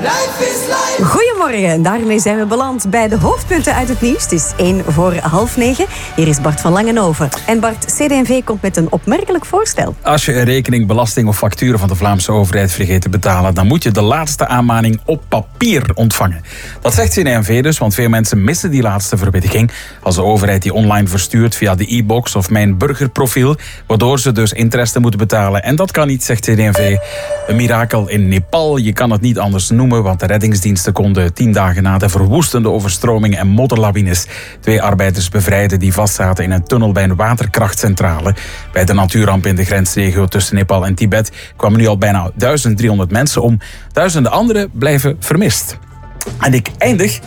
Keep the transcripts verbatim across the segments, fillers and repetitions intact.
Goedemorgen, daarmee zijn we beland bij de hoofdpunten uit het nieuws. Het is één voor half negen. Hier is Bart van Langenhoven. En Bart, C D en V komt met een opmerkelijk voorstel. Als je een rekening, belasting of facturen van de Vlaamse overheid vergeet te betalen, dan moet je de laatste aanmaning op papier ontvangen. Dat zegt C D en V dus, want veel mensen missen die laatste verwittiging als de overheid die online verstuurt via de e-box of mijn burgerprofiel, waardoor ze dus interesse moeten betalen. En dat kan niet, zegt C D en V. Een mirakel in Nepal, je kan het niet anders noemen, want de reddingsdiensten konden tien dagen na de verwoestende overstromingen en modderlawines twee arbeiders bevrijden die vastzaten in een tunnel bij een waterkrachtcentrale. Bij de natuurramp in de grensregio tussen Nepal en Tibet kwamen nu al bijna duizend driehonderd mensen om. Duizenden anderen blijven vermist. En ik eindig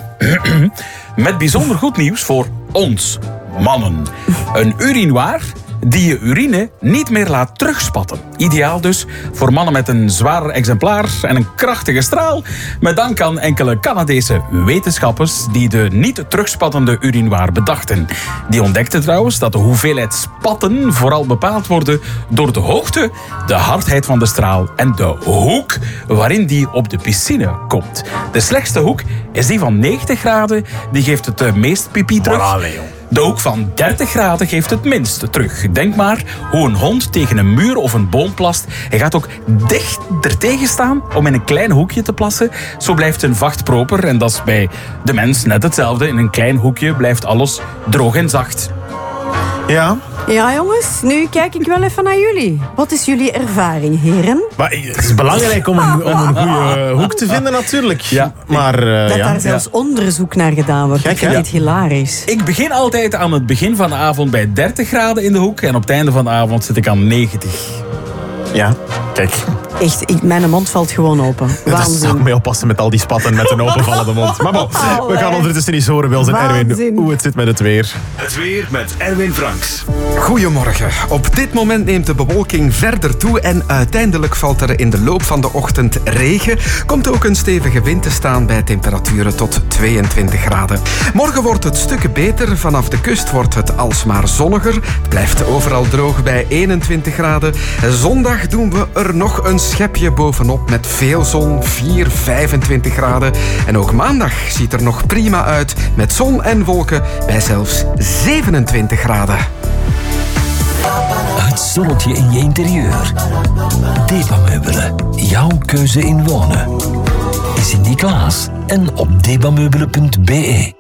met bijzonder goed nieuws voor ons mannen. Een urinoir die je urine niet meer laat terugspatten. Ideaal dus voor mannen met een zwaar exemplaar en een krachtige straal. Met dank aan enkele Canadese wetenschappers die de niet terugspattende urinoir bedachten. Die ontdekten trouwens dat de hoeveelheid spatten vooral bepaald worden door de hoogte, de hardheid van de straal en de hoek waarin die op de piscine komt. De slechtste hoek is die van negentig graden. Die geeft het de meest pipi terug. De hoek van dertig graden geeft het minste terug. Denk maar hoe een hond tegen een muur of een boom plast. Hij gaat ook dicht ertegen staan om in een klein hoekje te plassen. Zo blijft zijn vacht proper en dat is bij de mens net hetzelfde. In een klein hoekje blijft alles droog en zacht. Ja? Ja, jongens, nu kijk ik wel even naar jullie. Wat is jullie ervaring, heren? Maar het is belangrijk om een, om een goede hoek te vinden natuurlijk. Ja. Maar, uh, Dat ja. daar zelfs onderzoek naar gedaan wordt. Kijk, Ik vind ja. dit hilarisch. Ik begin altijd aan het begin van de avond bij dertig graden in de hoek. En op het einde van de avond zit ik aan negentig. Ja, kijk. Echt, ik, mijn mond valt gewoon open. Daar Waanzin. zou ik mee oppassen met al die spatten met een openvallende mond. Maar bon, we gaan ondertussen eens horen, Wils en Erwin, Waanzin. hoe het zit met het weer. Het weer met Erwin Franks. Goedemorgen. Op dit moment neemt de bewolking verder toe en uiteindelijk valt er in de loop van de ochtend regen. Komt ook een stevige wind te staan bij temperaturen tot tweeëntwintig graden. Morgen wordt het stukken beter. Vanaf de kust wordt het alsmaar zonniger. Het blijft overal droog bij eenentwintig graden. Zondag doen we er nog een schepje bovenop met veel zon, vier, vijfentwintig graden. En ook maandag ziet er nog prima uit met zon en wolken bij zelfs zevenentwintig graden. Het zonnetje in je interieur. Debameubelen, jouw keuze in wonen. Sinterklaas en op debameubelen punt be.